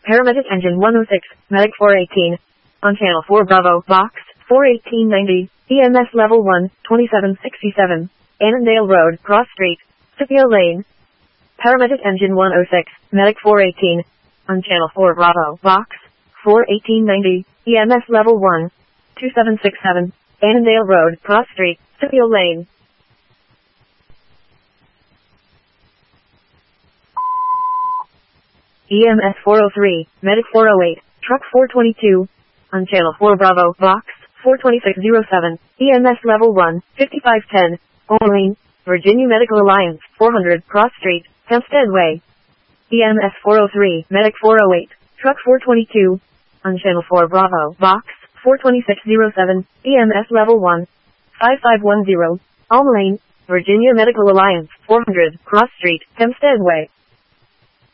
Paramedic Engine 106, Medic 418. On Channel 4 Bravo, Box 41890, EMS Level 1, 2767. Annandale Road, Cross Street, Scipio Lane. Paramedic Engine 106, Medic 418. On Channel 4 Bravo, Box 41890, EMS Level 1, 2767. Annandale Road, Cross Street, Scipio Lane. EMS 403, Medic 408, Truck 422. On Channel 4 Bravo, Box 42607, EMS Level 1, 5510. Lane, Virginia Medical Alliance, 400 Cross Street, Hempstead Way. EMS 403, Medic 408, Truck 422. On Channel 4 Bravo, Box 42607, EMS Level 1, 5510. Lane, Virginia Medical Alliance, 400 Cross Street, Hempstead Way.